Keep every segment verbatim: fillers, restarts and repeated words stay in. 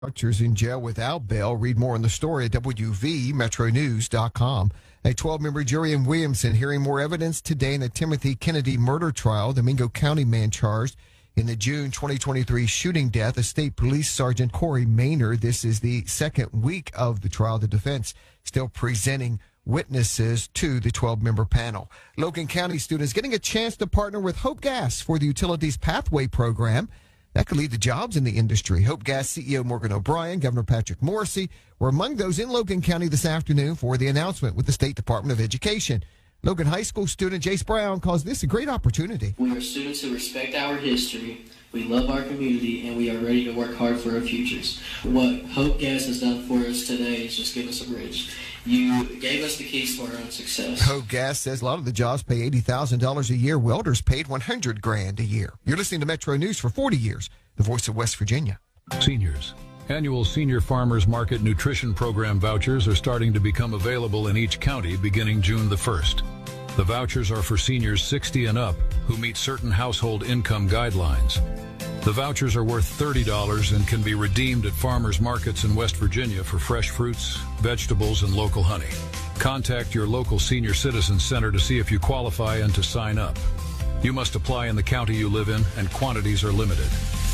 Vouchers in jail without bail. Read more on the story at W V Metro News dot com. A twelve-member jury in Williamson hearing more evidence today in the Timothy Kennedy murder trial. The Mingo County man charged in the June twenty twenty-three shooting death of State Police Sergeant Corey Maynard. This is the second week of the trial. The defense still presenting witnesses to the twelve-member panel. Logan County students getting a chance to partner with Hope Gas for the Utilities Pathway Program. That could lead to jobs in the industry. Hope Gas C E O Morgan O'Brien, Governor Patrick Morrisey were among those in Logan County this afternoon for the announcement with the State Department of Education. Logan High School student Jace Brown calls this a great opportunity. We are students who respect our history, we love our community, and we are ready to work hard for our futures. What Hope Gas has done for us today is just give us a bridge. You gave us the keys to our own success. Hope Gas says a lot of the jobs pay eighty thousand dollars a year. Welders paid one hundred grand a year. You're listening to Metro News for forty years, the voice of West Virginia. Seniors. Annual Senior Farmers Market Nutrition Program vouchers are starting to become available in each county beginning June the first. The vouchers are for seniors sixty and up who meet certain household income guidelines. The vouchers are worth thirty dollars and can be redeemed at farmers markets in West Virginia for fresh fruits, vegetables, and local honey. Contact your local senior citizen center to see if you qualify and to sign up. You must apply in the county you live in, and quantities are limited.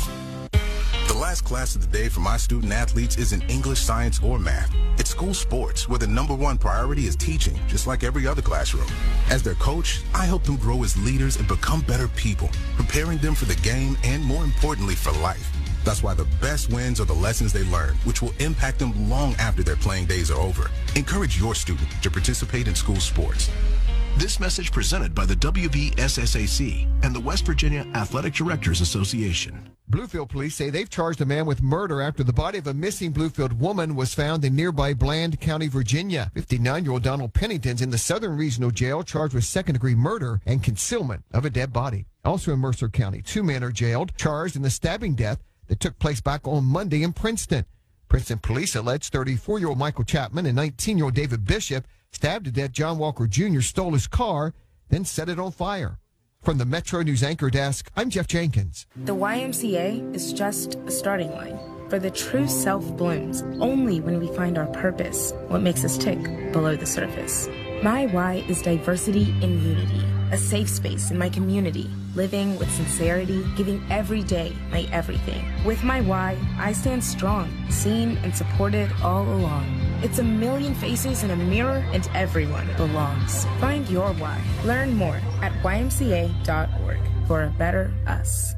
The last class of the day for my student athletes isn't English, science, or math. It's school sports, where the number one priority is teaching, just like every other classroom. As their coach, I help them grow as leaders and become better people, preparing them for the game and, more importantly, for life. That's why the best wins are the lessons they learn, which will impact them long after their playing days are over. Encourage your student to participate in school sports. This message presented by the W V S S A C and the West Virginia Athletic Directors Association. Bluefield police say they've charged a man with murder after the body of a missing Bluefield woman was found in nearby Bland County, Virginia. fifty-nine-year-old Donald Pennington's in the Southern Regional Jail, charged with second-degree murder and concealment of a dead body. Also in Mercer County, two men are jailed, charged in the stabbing death that took place back on Monday in Princeton. Princeton police allege thirty-four-year-old Michael Chapman and nineteen-year-old David Bishop stabbed to death John Walker Junior, stole his car, then set it on fire. From the Metro News Anchor Desk, I'm Jeff Jenkins. The Y M C A is just a starting line. For the true self blooms only when we find our purpose, what makes us tick below the surface. My Y is diversity and unity, a safe space in my community, living with sincerity, giving every day my everything. With my Y, I stand strong, seen and supported all along. It's a million faces in a mirror, and everyone belongs. Find your Y. Learn more at Y M C A dot org for a better us.